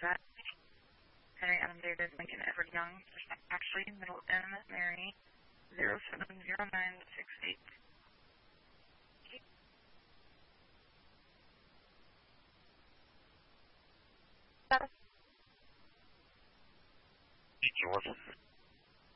that. Henry Adam David Lincoln Edward Young, actually, middle M Mary, 070968. George.